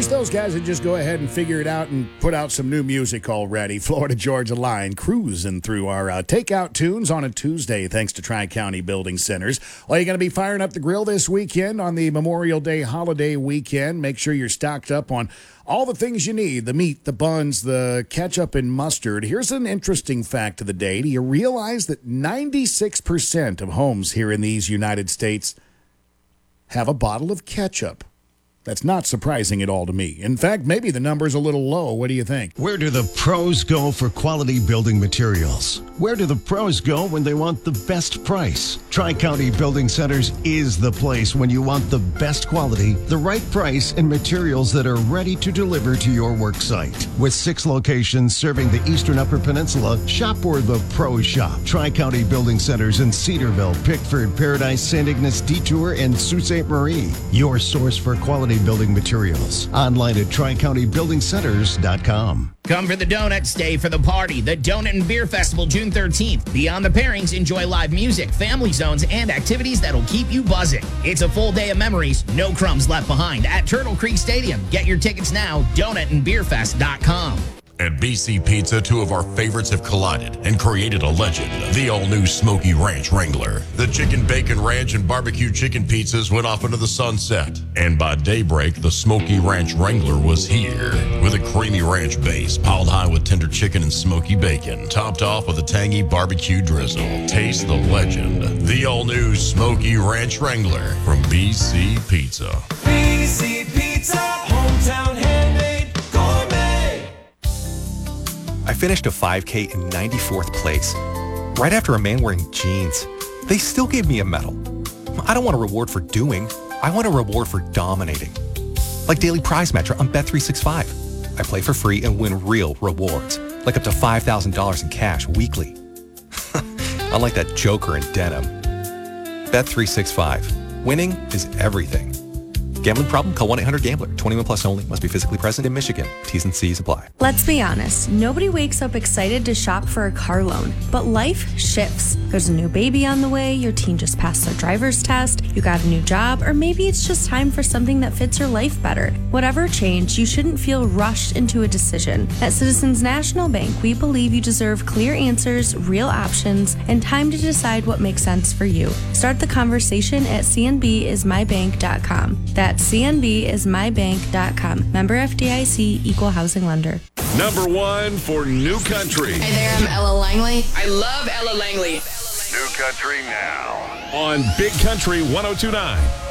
wish those guys would just go ahead and figure it out and put out some new music already. Florida Georgia Line cruising through our takeout tunes on a Tuesday thanks to Tri-County Building Centers. Well, you're going to be firing up the grill this weekend on the Memorial Day holiday weekend. Make sure you're stocked up on all the things you need, the meat, the buns, the ketchup, and mustard. Here's an interesting fact of the day. Do you realize that 96% of homes here in these United States have a bottle of ketchup? That's not surprising at all to me. In fact, maybe the number's a little low. What do you think? Where do the pros go for quality building materials? Where do the pros go when they want the best price? Tri-County Building Centers is the place when you want the best quality, the right price, and materials that are ready to deliver to your work site. With 6 locations serving the Eastern Upper Peninsula, shop where the pros shop. Tri-County Building Centers in Cedarville, Pickford, Paradise, St. Ignace, Detour, and Sault Ste. Marie. Your source for quality building materials. Online at TriCountyBuildingCenters.com. Come for the donuts, stay for the party. The Donut and Beer Festival, June 13th. Beyond the pairings, enjoy live music, family zones, and activities that'll keep you buzzing. It's a full day of memories, no crumbs left behind at Turtle Creek Stadium. Get your tickets now, donutandbeerfest.com. At BC Pizza, 2 of our favorites have collided and created a legend. The all-new Smoky Ranch Wrangler. The chicken bacon ranch and barbecue chicken pizzas went off into the sunset. And by daybreak, the Smoky Ranch Wrangler was here. With a creamy ranch base, piled high with tender chicken and smoky bacon, topped off with a tangy barbecue drizzle. Taste the legend. The all-new Smoky Ranch Wrangler from BC Pizza. BC Pizza, hometown handmade gourmet. I finished a 5K in 94th place, right after a man wearing jeans. They still gave me a medal. I don't want a reward for doing. I want a reward for dominating. Like Daily Prize Matcher on Bet365. I play for free and win real rewards, like up to $5,000 in cash weekly. Unlike that joker in denim. Bet365. Winning is everything. Gambling problem? Call 1-800-GAMBLER. 21 plus only. Must be physically present in Michigan. T's and C's apply. Let's be honest. Nobody wakes up excited to shop for a car loan. But life shifts. There's a new baby on the way. Your teen just passed their driver's test. You got a new job. Or maybe it's just time for something that fits your life better. Whatever changed, you shouldn't feel rushed into a decision. At Citizens National Bank, we believe you deserve clear answers, real options, and time to decide what makes sense for you. Start the conversation at cnbismybank.com. That's cnbismybank.com. Member FDIC, Equal Housing Lender. Number 1 for New Country. Hey there, I'm Ella Langley. I love Ella Langley. New Country now on Big Country 102.9.